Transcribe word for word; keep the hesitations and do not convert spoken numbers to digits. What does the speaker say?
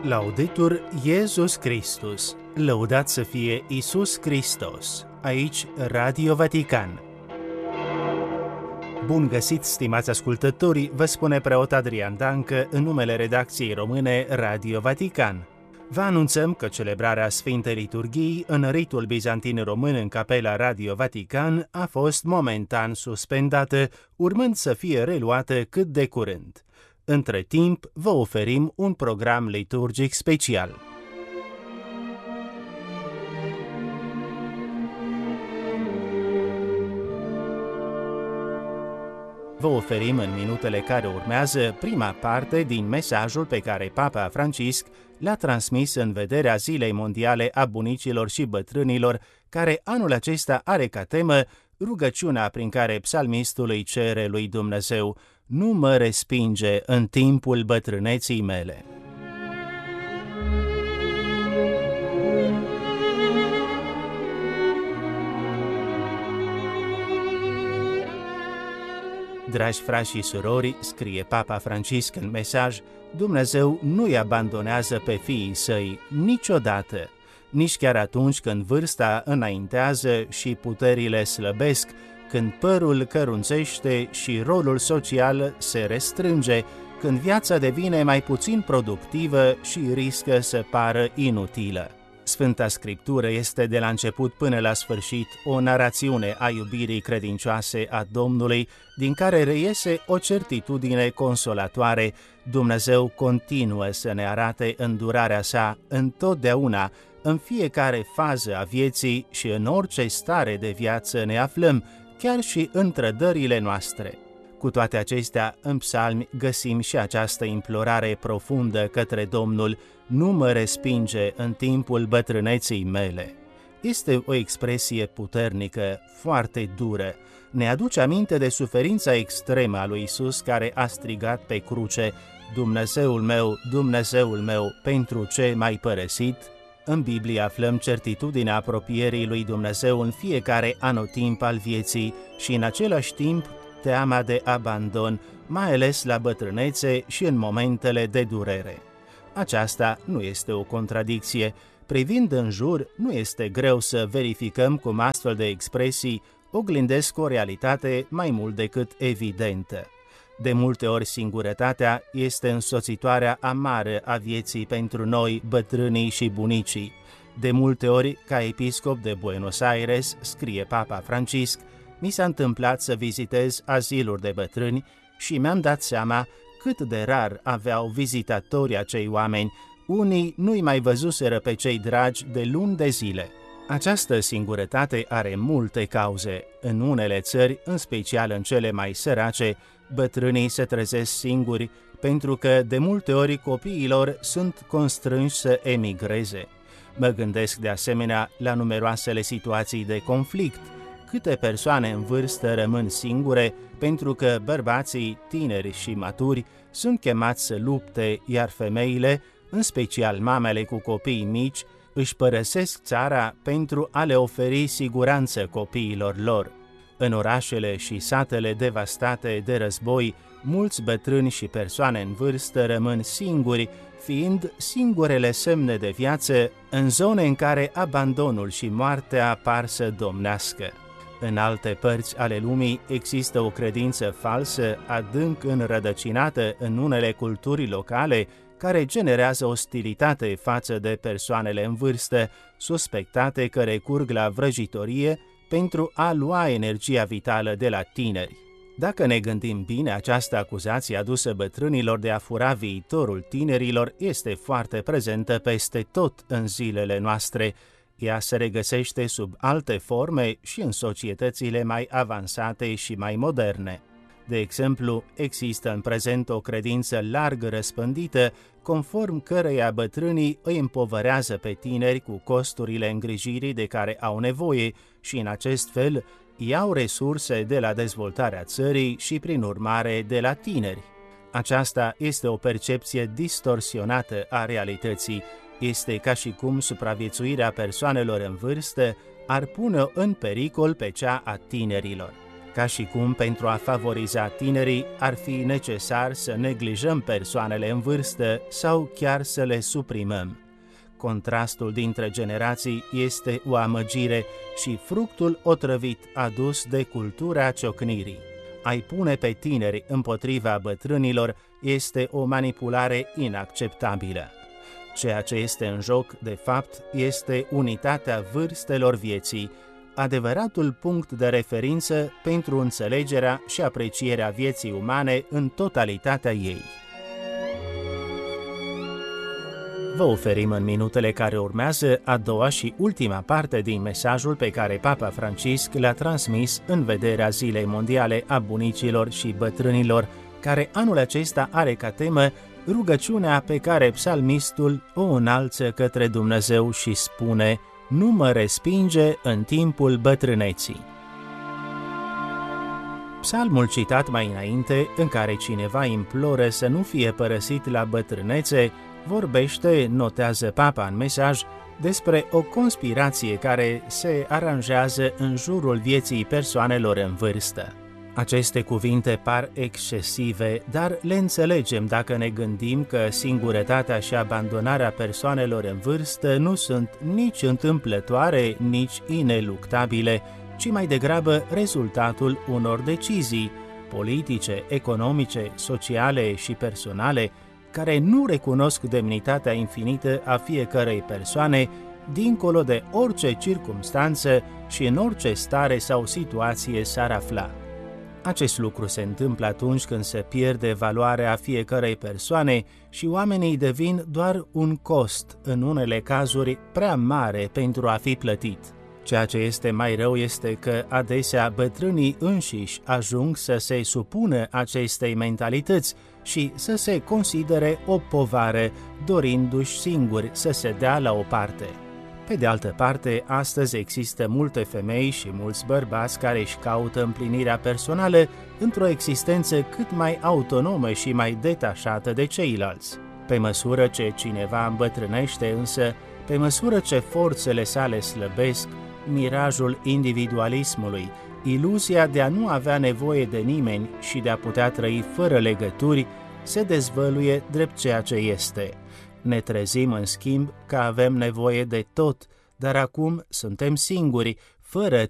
Laudetur Iesus Christus, lăudat să fie Iisus Hristos, aici Radio Vatican. Bun găsit, stimați ascultători, vă spune preot Adrian Dancă în numele redacției române Radio Vatican. Vă anunțăm că celebrarea Sfintei Liturghii în ritul bizantin român în capela Radio Vatican a fost momentan suspendată, urmând să fie reluată cât de curând. Între timp, vă oferim un program liturgic special. Vă oferim în minutele care urmează prima parte din mesajul pe care Papa Francisc l-a transmis în vederea Zilei Mondiale a Bunicilor și Bătrânilor, care anul acesta are ca temă rugăciunea prin care psalmistul îi cere lui Dumnezeu: nu mă respinge în timpul bătrâneții mele. Dragi frați și surori, scrie Papa Francisc în mesaj, Dumnezeu nu-i abandonează pe fiii săi niciodată, nici chiar atunci când vârsta înaintează și puterile slăbesc, când părul cărunțește și rolul social se restrânge, când viața devine mai puțin productivă și riscă să pară inutilă. Sfânta Scriptură este de la început până la sfârșit o narațiune a iubirii credincioase a Domnului, din care reiese o certitudine consolatoare: Dumnezeu continuă să ne arate îndurarea sa întotdeauna, în fiecare fază a vieții și în orice stare de viață ne aflăm, chiar și în trădările noastre. Cu toate acestea, în psalmi găsim și această implorare profundă către Domnul: nu mă respinge în timpul bătrâneții mele. Este o expresie puternică, foarte dură. Ne aduce aminte de suferința extremă a lui Iisus, care a strigat pe cruce: Dumnezeul meu, Dumnezeul meu, pentru ce m-ai părăsit? În Biblie aflăm certitudinea apropierii lui Dumnezeu în fiecare anotimp al vieții și în același timp teama de abandon, mai ales la bătrânețe și în momentele de durere. Aceasta nu este o contradicție. Privind în jur, nu este greu să verificăm cum astfel de expresii oglindesc o realitate mai mult decât evidentă. De multe ori singurătatea este însoțitoarea amară a vieții pentru noi, bătrânii și bunicii. De multe ori, ca episcop de Buenos Aires, scrie Papa Francisc, mi s-a întâmplat să vizitez aziluri de bătrâni și mi-am dat seama cât de rar aveau vizitatori acei oameni. Unii nu-i mai văzuseră pe cei dragi de luni de zile. Această singurătate are multe cauze. În unele țări, în special în cele mai sărace, bătrânii se trezesc singuri pentru că de multe ori copiilor sunt constrânși să emigreze. Mă gândesc de asemenea la numeroasele situații de conflict. Câte persoane în vârstă rămân singure pentru că bărbații tineri și maturi sunt chemați să lupte, iar femeile, în special mamele cu copii mici, își părăsesc țara pentru a le oferi siguranță copiilor lor. În orașele și satele devastate de război, mulți bătrâni și persoane în vârstă rămân singuri, fiind singurele semne de viață în zone în care abandonul și moartea par să domnească. În alte părți ale lumii există o credință falsă, adânc înrădăcinată în unele culturi locale, care generează ostilitate față de persoanele în vârstă, suspectate că recurg la vrăjitorie pentru a lua energia vitală de la tineri. Dacă ne gândim bine, această acuzație adusă bătrânilor de a fura viitorul tinerilor este foarte prezentă peste tot în zilele noastre. Ea se regăsește sub alte forme și în societățile mai avansate și mai moderne. De exemplu, există în prezent o credință larg răspândită, conform căreia bătrânii îi împovărează pe tineri cu costurile îngrijirii de care au nevoie și, în acest fel, iau resurse de la dezvoltarea țării și, prin urmare, de la tineri. Aceasta este o percepție distorsionată a realității. Este ca și cum supraviețuirea persoanelor în vârstă ar pune în pericol pe cea a tinerilor. Ca și cum pentru a favoriza tinerii ar fi necesar să neglijăm persoanele în vârstă sau chiar să le suprimăm. Contrastul dintre generații este o amăgire și fructul otrăvit adus de cultura ciocnirii. A-i pune pe tineri împotriva bătrânilor este o manipulare inacceptabilă. Ceea ce este în joc, de fapt, este unitatea vârstelor vieții, adevăratul punct de referință pentru înțelegerea și aprecierea vieții umane în totalitatea ei. Vă oferim în minutele care urmează a doua și ultima parte din mesajul pe care Papa Francisc l-a transmis în vederea Zilei Mondiale a Bunicilor și Bătrânilor, care anul acesta are ca temă rugăciunea pe care psalmistul o înalță către Dumnezeu și spune: nu mă respinge în timpul bătrâneții. Psalmul citat mai înainte, în care cineva imploră să nu fie părăsit la bătrânețe, vorbește, notează Papa în mesaj, despre o conspirație care se aranjează în jurul vieții persoanelor în vârstă. Aceste cuvinte par excesive, dar le înțelegem dacă ne gândim că singurătatea și abandonarea persoanelor în vârstă nu sunt nici întâmplătoare, nici ineluctabile, ci mai degrabă rezultatul unor decizii politice, economice, sociale și personale, care nu recunosc demnitatea infinită a fiecărei persoane, dincolo de orice circumstanță și în orice stare sau situație s-ar afla. Acest lucru se întâmplă atunci când se pierde valoarea fiecărei persoane și oamenii devin doar un cost, în unele cazuri prea mare pentru a fi plătit. Ceea ce este mai rău este că adesea bătrânii înșiși ajung să se supună acestei mentalități și să se considere o povară, dorindu-și singuri să se dea la o parte. Pe de altă parte, astăzi există multe femei și mulți bărbați care își caută împlinirea personală într-o existență cât mai autonomă și mai detașată de ceilalți. Pe măsură ce cineva îmbătrânește însă, pe măsură ce forțele sale slăbesc, mirajul individualismului, iluzia de a nu avea nevoie de nimeni și de a putea trăi fără legături, se dezvăluie drept ceea ce este. Ne trezim, în schimb, că avem nevoie de tot, dar acum suntem singuri, fără